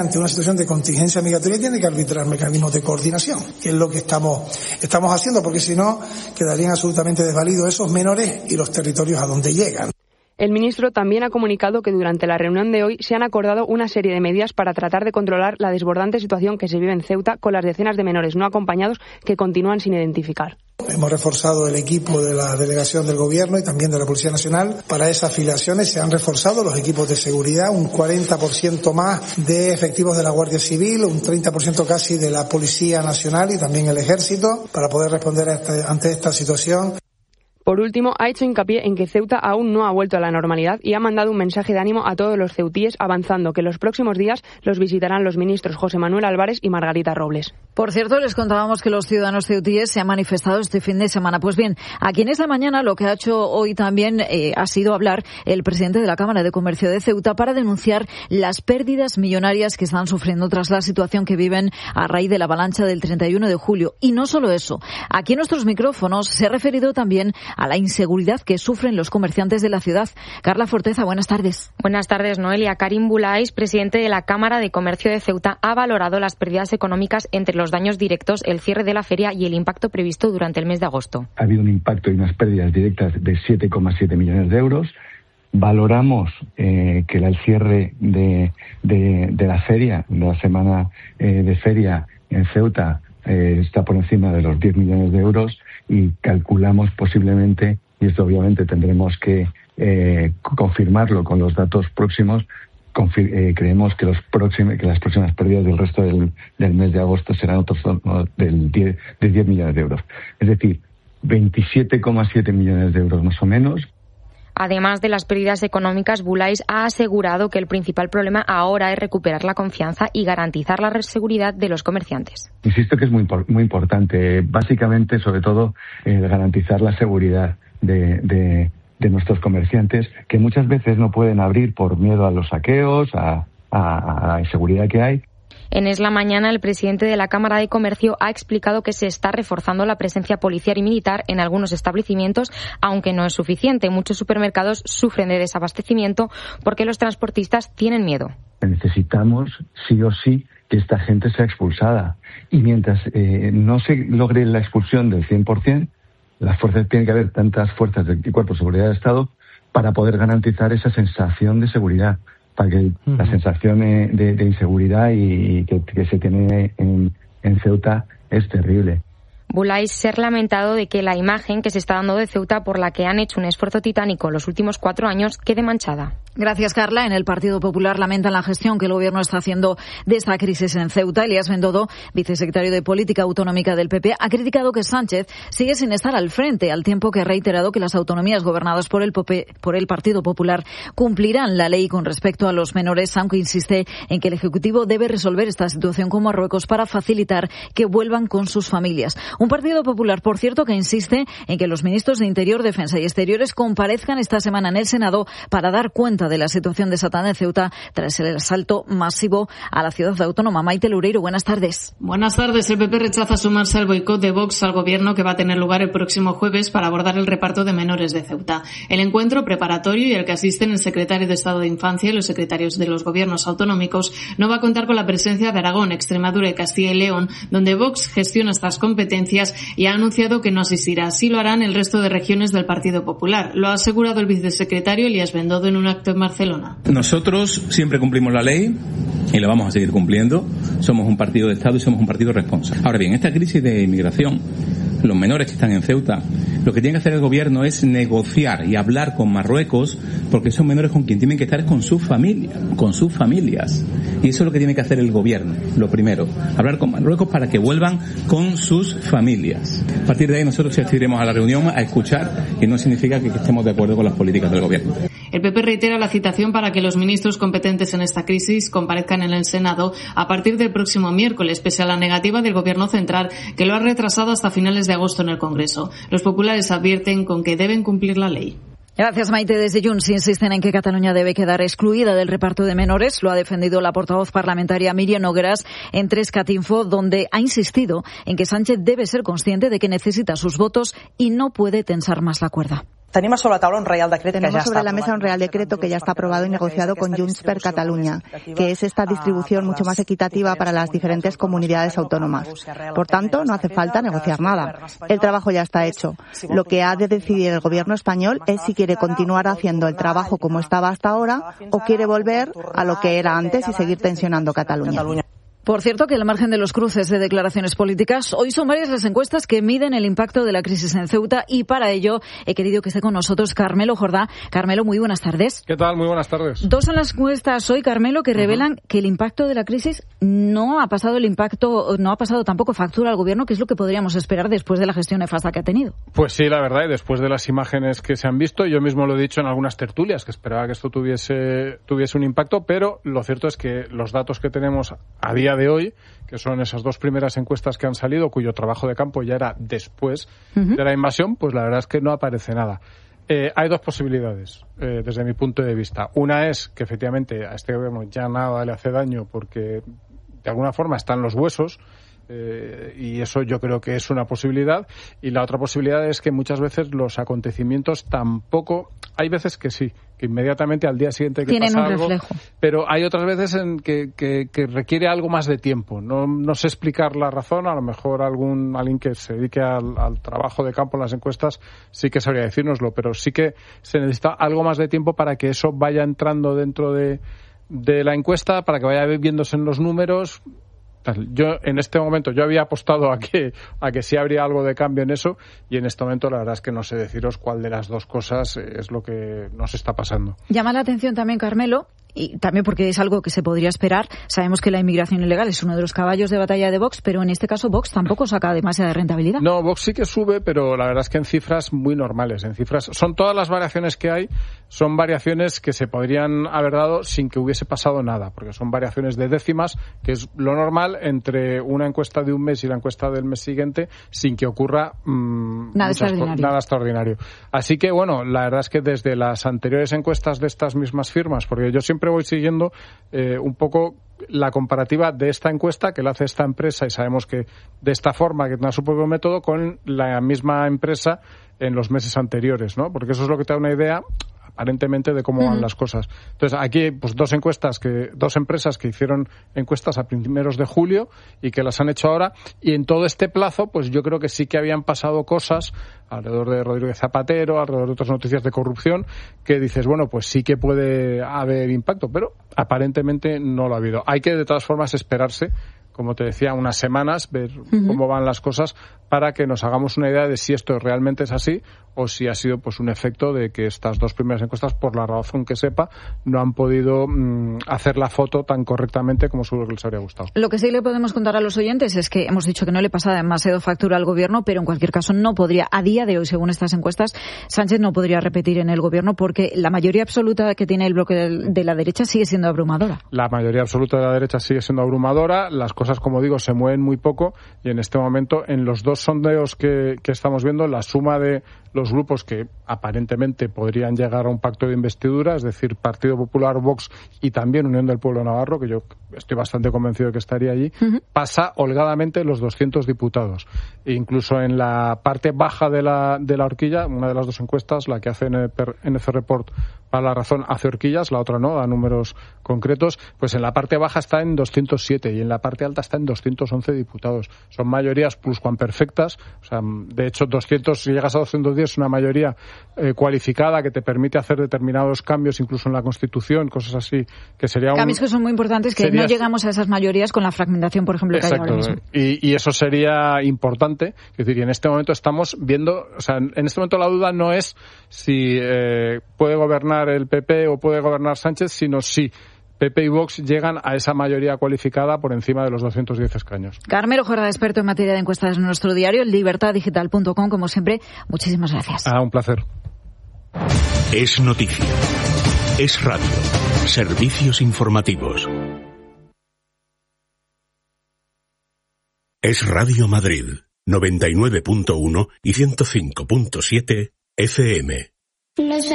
Ante una situación de contingencia migratoria tiene que arbitrar mecanismos de coordinación, que es lo que estamos haciendo, porque si no quedarían absolutamente desvalidos esos menores y los territorios a donde llegan. El ministro también ha comunicado que durante la reunión de hoy se han acordado una serie de medidas para tratar de controlar la desbordante situación que se vive en Ceuta con las decenas de menores no acompañados que continúan sin identificar. Hemos reforzado el equipo de la delegación del Gobierno y también de la Policía Nacional. Para esas afiliaciones se han reforzado los equipos de seguridad, un 40% más de efectivos de la Guardia Civil, un 30% casi de la Policía Nacional y también el Ejército para poder responder ante esta situación. Por último, ha hecho hincapié en que Ceuta aún no ha vuelto a la normalidad y ha mandado un mensaje de ánimo a todos los ceutíes, avanzando que los próximos días los visitarán los ministros José Manuel Álvarez y Margarita Robles. Por cierto, les contábamos que los ciudadanos ceutíes se han manifestado este fin de semana. Pues bien, aquí en esta mañana lo que ha hecho hoy también ha sido hablar el presidente de la Cámara de Comercio de Ceuta para denunciar las pérdidas millonarias que están sufriendo tras la situación que viven a raíz de la avalancha del 31 de julio. Y no solo eso, aquí en nuestros micrófonos se ha referido también a la inseguridad que sufren los comerciantes de la ciudad. Carla Forteza, buenas tardes. Buenas tardes, Noelia. Karim Bulais, presidente de la Cámara de Comercio de Ceuta, ha valorado las pérdidas económicas entre los daños directos, el cierre de la feria y el impacto previsto durante el mes de agosto. Ha habido un impacto y unas pérdidas directas de 7,7 millones de euros. Valoramos que el cierre de la feria, de la semana de feria en Ceuta, está por encima de los 10 millones de euros y calculamos posiblemente, y esto obviamente tendremos que confirmarlo con los datos próximos, creemos que las próximas pérdidas del resto del mes de agosto serán otros de 10 millones de euros. Es decir, 27,7 millones de euros más o menos. Además de las pérdidas económicas, Bulais ha asegurado que el principal problema ahora es recuperar la confianza y garantizar la seguridad de los comerciantes. Insisto que es muy importante, básicamente, sobre todo, garantizar la seguridad de nuestros comerciantes, que muchas veces no pueden abrir por miedo a los saqueos, a la inseguridad que hay. En Es la Mañana, el presidente de la Cámara de Comercio ha explicado que se está reforzando la presencia policial y militar en algunos establecimientos, aunque no es suficiente. Muchos supermercados sufren de desabastecimiento porque los transportistas tienen miedo. Necesitamos, sí o sí, que esta gente sea expulsada. Y mientras no se logre la expulsión del 100%, tiene que haber tantas fuerzas del Cuerpo de Seguridad del Estado para poder garantizar esa sensación de seguridad. Para que la sensación de inseguridad y que se tiene en Ceuta es terrible. Bulais se ha lamentado de que la imagen que se está dando de Ceuta, por la que han hecho un esfuerzo titánico los últimos 4 años, quede manchada. Gracias, Carla. En el Partido Popular lamentan la gestión que el Gobierno está haciendo de esta crisis en Ceuta. Elías Bendodo, vicesecretario de Política Autonómica del PP, ha criticado que Sánchez sigue sin estar al frente, al tiempo que ha reiterado que las autonomías gobernadas por el Partido Popular cumplirán la ley con respecto a los menores, aunque insiste en que el Ejecutivo debe resolver esta situación con Marruecos para facilitar que vuelvan con sus familias. Un Partido Popular, por cierto, que insiste en que los ministros de Interior, Defensa y Exteriores comparezcan esta semana en el Senado para dar cuenta de la situación desatada en Ceuta tras el asalto masivo a la ciudad autónoma. Maite Loureiro, buenas tardes. Buenas tardes. El PP rechaza sumarse al boicot de Vox al Gobierno que va a tener lugar el próximo jueves para abordar el reparto de menores de Ceuta. El encuentro preparatorio y al que asisten el secretario de Estado de Infancia y los secretarios de los gobiernos autonómicos no va a contar con la presencia de Aragón, Extremadura y Castilla y León, donde Vox gestiona estas competencias y ha anunciado que no asistirá. Así lo harán el resto de regiones del Partido Popular. Lo ha asegurado el vicesecretario Elías Bendodo en un acto en Barcelona. Nosotros siempre cumplimos la ley y la vamos a seguir cumpliendo. Somos un partido de Estado y somos un partido responsable. Ahora bien, esta crisis de inmigración, los menores que están en Ceuta, lo que tiene que hacer el Gobierno es negociar y hablar con Marruecos, porque esos menores con quien tienen que estar es con sus familias. Y eso es lo que tiene que hacer el Gobierno, lo primero, hablar con Marruecos para que vuelvan con sus familias. A partir de ahí nosotros asistiremos a la reunión a escuchar, y no significa que estemos de acuerdo con las políticas del Gobierno. El PP reitera la citación para que los ministros competentes en esta crisis comparezcan en el Senado a partir del próximo miércoles, pese a la negativa del Gobierno central, que lo ha retrasado hasta finales de agosto en el Congreso. Los populares advierten con que deben cumplir la ley. Gracias, Maite. Desde Junts insisten en que Cataluña debe quedar excluida del reparto de menores. Lo ha defendido la portavoz parlamentaria Míriam Nogueras en 3CAT-Info, donde ha insistido en que Sánchez debe ser consciente de que necesita sus votos y no puede tensar más la cuerda. Tenemos sobre la mesa un Real Decreto que ya está aprobado y negociado con Junts per Catalunya, que es esta distribución mucho más equitativa para las diferentes comunidades autónomas. Por tanto, no hace falta negociar nada. El trabajo ya está hecho. Lo que ha de decidir el Gobierno español es si quiere continuar haciendo el trabajo como estaba hasta ahora o quiere volver a lo que era antes y seguir tensionando Cataluña. Por cierto, que al margen de los cruces de declaraciones políticas, hoy son varias las encuestas que miden el impacto de la crisis en Ceuta y para ello he querido que esté con nosotros Carmelo Jordá. Carmelo, muy buenas tardes. ¿Qué tal? Muy buenas tardes. Dos son las encuestas hoy, Carmelo, que revelan que el impacto de la crisis no ha pasado tampoco factura al Gobierno, que es lo que podríamos esperar después de la gestión nefasta que ha tenido. Pues sí, la verdad, y después de las imágenes que se han visto, yo mismo lo he dicho en algunas tertulias, que esperaba que esto tuviese un impacto, pero lo cierto es que los datos que tenemos a día de hoy, que son esas dos primeras encuestas que han salido, cuyo trabajo de campo ya era después de la invasión, pues la verdad es que no aparece nada. Hay dos posibilidades, desde mi punto de vista. Una es que efectivamente a este gobierno ya nada le hace daño porque de alguna forma están los huesos, y eso yo creo que es una posibilidad. Y la otra posibilidad es que muchas veces los acontecimientos tampoco, hay veces que sí, que inmediatamente al día siguiente que tienen pasa un algo, reflejo. Pero hay otras veces en que requiere algo más de tiempo. No sé explicar la razón, a lo mejor alguien que se dedique al trabajo de campo en las encuestas sí que sabría decírnoslo, pero sí que se necesita algo más de tiempo para que eso vaya entrando dentro de la encuesta, para que vaya viéndose en los números. Yo en este momento había apostado a que sí habría algo de cambio en eso, y en este momento la verdad es que no sé deciros cuál de las dos cosas es lo que nos está pasando. Llama la atención también, Carmelo, y también porque es algo que se podría esperar. Sabemos que la inmigración ilegal es uno de los caballos de batalla de Vox, pero en este caso Vox tampoco saca demasiada rentabilidad. No, Vox sí que sube, pero la verdad es que en cifras muy normales. En cifras son todas las variaciones que hay, son variaciones que se podrían haber dado sin que hubiese pasado nada, porque son variaciones de décimas, que es lo normal entre una encuesta de un mes y la encuesta del mes siguiente, sin que ocurra nada extraordinario. Así que, bueno, la verdad es que desde las anteriores encuestas de estas mismas firmas, porque yo siempre voy siguiendo un poco la comparativa de esta encuesta que la hace esta empresa, y sabemos que de esta forma, que tiene su propio método, con la misma empresa en los meses anteriores, ¿no? Porque eso es lo que te da una idea aparentemente de cómo van las cosas. Entonces, aquí pues dos empresas que hicieron encuestas a primeros de julio y que las han hecho ahora, y en todo este plazo pues yo creo que sí que habían pasado cosas alrededor de Rodríguez Zapatero, alrededor de otras noticias de corrupción, que dices, bueno, pues sí que puede haber impacto, pero aparentemente no lo ha habido. Hay que de todas formas esperarse, como te decía, unas semanas, ver cómo van las cosas, para que nos hagamos una idea de si esto realmente es así o si ha sido pues un efecto de que estas dos primeras encuestas, por la razón que sepa, no han podido hacer la foto tan correctamente como seguro que les habría gustado. Lo que sí le podemos contar a los oyentes es que hemos dicho que no le pasa demasiado factura al Gobierno, pero en cualquier caso no podría, a día de hoy, según estas encuestas, Sánchez no podría repetir en el Gobierno, porque la mayoría absoluta que tiene el bloque de la derecha sigue siendo abrumadora. La mayoría absoluta de la derecha sigue siendo abrumadora, las cosas, como digo, se mueven muy poco, y en este momento, en los dos sondeos que estamos viendo, la suma de los grupos que aparentemente podrían llegar a un pacto de investidura, es decir, Partido Popular, Vox y también Unión del Pueblo Navarro, que yo estoy bastante convencido de que estaría allí, pasa holgadamente los 200 diputados. E incluso en la parte baja de la horquilla, una de las dos encuestas, la que hace NF Report para La Razón, hace horquillas, la otra no, da números concretos, pues en la parte baja está en 207 y en la parte alta está en 211 diputados. Son mayorías pluscuamperfectas, o sea, de hecho 200, si llegas a 210 es una mayoría cualificada que te permite hacer determinados cambios, incluso en la Constitución, cosas así, que sería cambios que son muy importantes, que no llegamos a esas mayorías con la fragmentación, por ejemplo, que hay ahora mismo. Y eso sería importante, es decir, y en este momento estamos viendo, o sea, en este momento la duda no es si puede gobernar el PP o puede gobernar Sánchez, sino si PP y Vox llegan a esa mayoría cualificada por encima de los 210 escaños. Carmelo Jordá, experto en materia de encuestas en nuestro diario, libertaddigital.com, como siempre. Muchísimas gracias. Un placer. Es noticia. Es radio. Servicios informativos. Es Radio Madrid, 99.1 y 105.7 FM.